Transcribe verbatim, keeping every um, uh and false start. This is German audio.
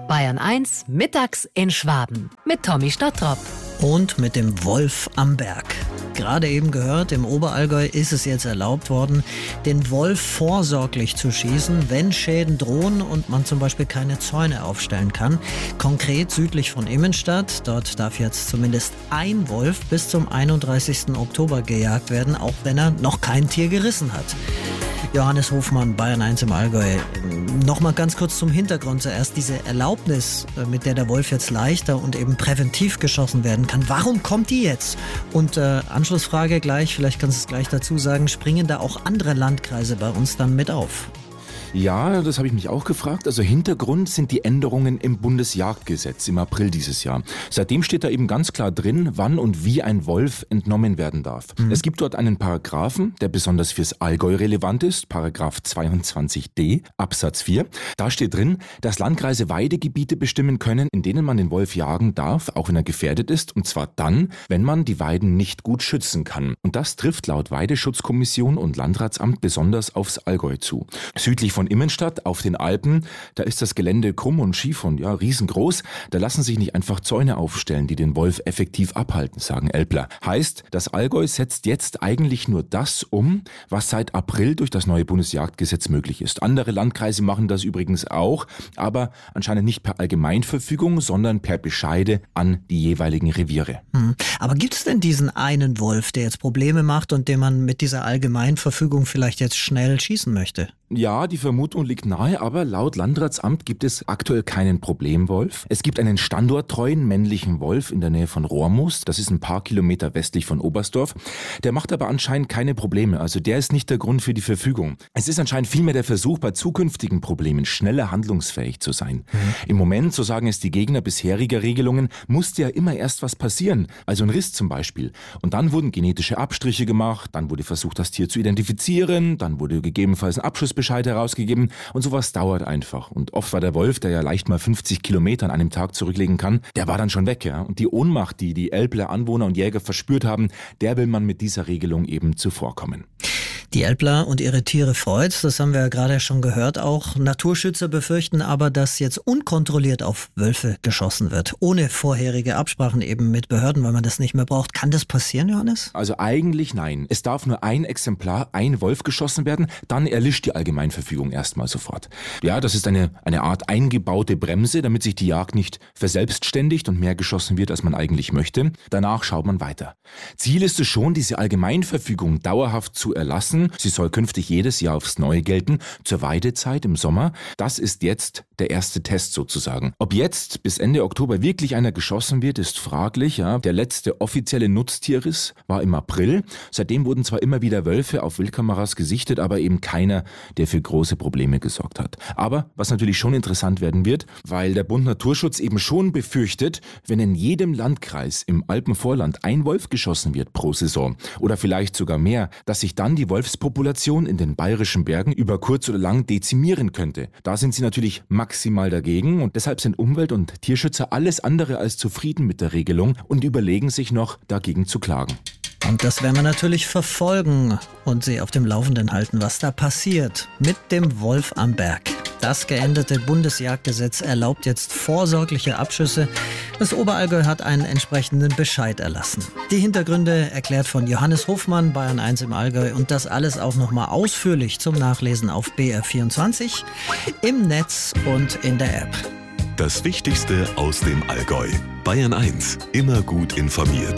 Bayern eins, mittags in Schwaben mit Tommy Stottrop. Und mit dem Wolf am Berg. Gerade eben gehört, im Oberallgäu ist es jetzt erlaubt worden, den Wolf vorsorglich zu schießen, wenn Schäden drohen und man zum Beispiel keine Zäune aufstellen kann. Konkret südlich von Immenstadt. Dort darf jetzt zumindest ein Wolf bis zum einunddreißigsten Oktober gejagt werden, auch wenn er noch kein Tier gerissen hat. Johannes Hofmann, Bayern eins im Allgäu. Nochmal ganz kurz zum Hintergrund zuerst. Diese Erlaubnis, mit der der Wolf jetzt leichter und eben präventiv geschossen werden kann. Warum kommt die jetzt? Und äh, Anschlussfrage gleich, vielleicht kannst du es gleich dazu sagen, springen da auch andere Landkreise bei uns dann mit auf? Ja, das habe ich mich auch gefragt. Also Hintergrund sind die Änderungen im Bundesjagdgesetz im April dieses Jahr. Seitdem steht da eben ganz klar drin, wann und wie ein Wolf entnommen werden darf. Mhm. Es gibt dort einen Paragraphen, der besonders fürs Allgäu relevant ist, Paragraph zweiundzwanzig d Absatz vier. Da steht drin, dass Landkreise Weidegebiete bestimmen können, in denen man den Wolf jagen darf, auch wenn er gefährdet ist, und zwar dann, wenn man die Weiden nicht gut schützen kann. Und das trifft laut Weideschutzkommission und Landratsamt besonders aufs Allgäu zu. Südlich von Immenstadt auf den Alpen, da ist das Gelände krumm und schief und ja, riesengroß. Da lassen sich nicht einfach Zäune aufstellen, die den Wolf effektiv abhalten, sagen Älpler. Heißt, das Allgäu setzt jetzt eigentlich nur das um, was seit April durch das neue Bundesjagdgesetz möglich ist. Andere Landkreise machen das übrigens auch, aber anscheinend nicht per Allgemeinverfügung, sondern per Bescheide an die jeweiligen Reviere. Hm. Aber gibt es denn diesen einen Wolf, der jetzt Probleme macht und den man mit dieser Allgemeinverfügung vielleicht jetzt schnell schießen möchte? Ja, die Vermutung liegt nahe, aber laut Landratsamt gibt es aktuell keinen Problemwolf. Es gibt einen standorttreuen männlichen Wolf in der Nähe von Rohrmoos. Das ist ein paar Kilometer westlich von Oberstdorf. Der macht aber anscheinend keine Probleme. Also der ist nicht der Grund für die Verfügung. Es ist anscheinend vielmehr der Versuch, bei zukünftigen Problemen schneller handlungsfähig zu sein. Mhm. Im Moment, so sagen es die Gegner bisheriger Regelungen, musste ja immer erst was passieren. Also ein Riss zum Beispiel. Und dann wurden genetische Abstriche gemacht, dann wurde versucht, das Tier zu identifizieren, dann wurde gegebenenfalls ein Abschussbescheid herausgegeben und sowas dauert einfach. Und oft war der Wolf, der ja leicht mal fünfzig Kilometer an einem Tag zurücklegen kann, der war dann schon weg. Ja? Und die Ohnmacht, die die Älpler Anwohner und Jäger verspürt haben, der will man mit dieser Regelung eben zuvorkommen. Die Älpler und ihre Tiere freut's, das haben wir ja gerade schon gehört auch. Naturschützer befürchten aber, dass jetzt unkontrolliert auf Wölfe geschossen wird, ohne vorherige Absprachen eben mit Behörden, weil man das nicht mehr braucht. Kann das passieren, Johannes? Also eigentlich nein. Es darf nur ein Exemplar, ein Wolf geschossen werden, dann erlischt die Allgemeinverfügung erstmal sofort. Ja, das ist eine, eine Art eingebaute Bremse, damit sich die Jagd nicht verselbstständigt und mehr geschossen wird, als man eigentlich möchte. Danach schaut man weiter. Ziel ist es schon, diese Allgemeinverfügung dauerhaft zu erlassen. Sie soll künftig jedes Jahr aufs Neue gelten, zur Weidezeit im Sommer. Das ist jetzt der erste Test sozusagen. Ob jetzt bis Ende Oktober wirklich einer geschossen wird, ist fraglich. Ja. Der letzte offizielle Nutztierriss war im April. Seitdem wurden zwar immer wieder Wölfe auf Wildkameras gesichtet, aber eben keiner, der für große Probleme gesorgt hat. Aber was natürlich schon interessant werden wird, weil der Bund Naturschutz eben schon befürchtet, wenn in jedem Landkreis im Alpenvorland ein Wolf geschossen wird pro Saison oder vielleicht sogar mehr, dass sich dann die Wolfspopulation in den bayerischen Bergen über kurz oder lang dezimieren könnte. Da sind sie natürlich maximal dagegen und deshalb sind Umwelt- und Tierschützer alles andere als zufrieden mit der Regelung und überlegen sich noch, dagegen zu klagen. Und das werden wir natürlich verfolgen und Sie auf dem Laufenden halten, was da passiert mit dem Wolf am Berg. Das geänderte Bundesjagdgesetz erlaubt jetzt vorsorgliche Abschüsse. Das Oberallgäu hat einen entsprechenden Bescheid erlassen. Die Hintergründe erklärt von Johannes Hofmann, Bayern eins im Allgäu. Und das alles auch nochmal ausführlich zum Nachlesen auf B R vierundzwanzig, im Netz und in der App. Das Wichtigste aus dem Allgäu. Bayern eins, immer gut informiert.